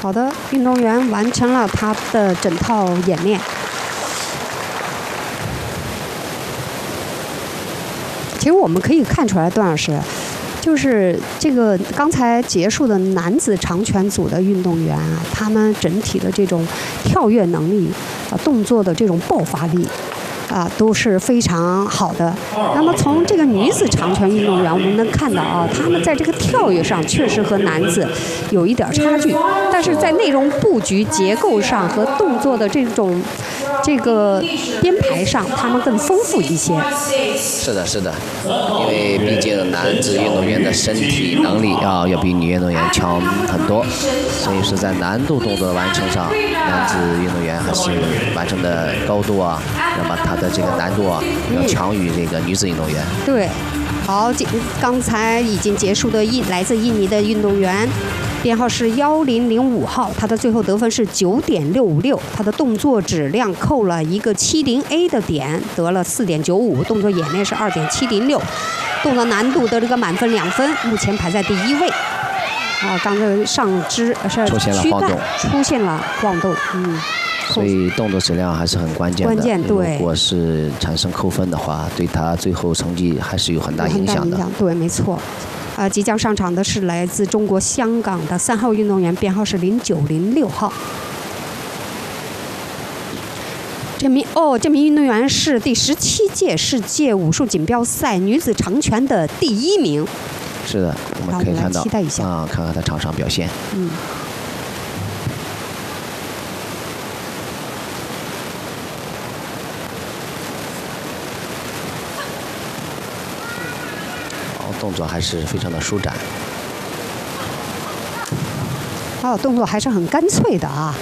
好的，运动员完成了他的整套演练。其实我们可以看出来，段老师，就是这个刚才结束的男子长拳组的运动员啊，他们整体的这种跳跃能力动作的这种爆发力。都是非常好的。那么从这个女子长拳运动员，我们能看到啊，她们在这个跳跃上确实和男子有一点差距，但是在内容布局、结构上和动作的这个编排上，他们更丰富一些。 是的，是的，因为毕竟男子运动员的身体能力要比女运动员强很多，所以说在难度动作的完成上，男子运动员还是完成的高度啊，那么他的这个难度啊要强于这个女子运动员。 对，好，刚才已经结束的来自印尼的运动员。编号是1005号，他的最后得分是9.656，他的动作质量扣了一个70A 的点，得了4.95，动作演练是2.706，动作难度得了个满分2分，目前排在第1位。刚才上肢是出现了晃动， 出现了晃动， 所以动作质量还是很关键的。 对， 如果是产生扣分的话，对他最后成绩还是有很大影响的。 对，没错。即将上场的是来自中国香港的3号运动员，编号是0906号。这名运动员是第17届世界武术锦标赛女子长拳的第1名。 是的，我们可以看到， 期待一下看看他场上表现。动作还是非常的舒展。 动作还是很干脆的啊。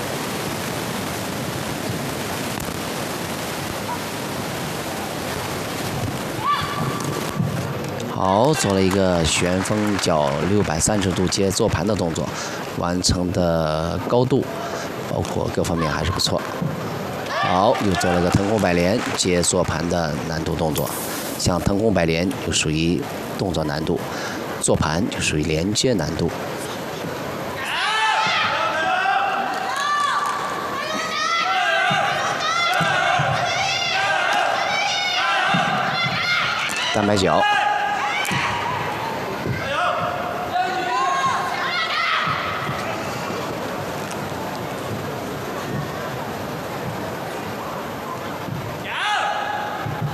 好，做了一个旋风脚630度接坐盘的动作，完成的高度，包括各方面还是不错。好，又做了个腾空摆连接坐盘的难度动作，像腾空摆连就属于动作难度，坐盘就属于连接难度。单摆脚。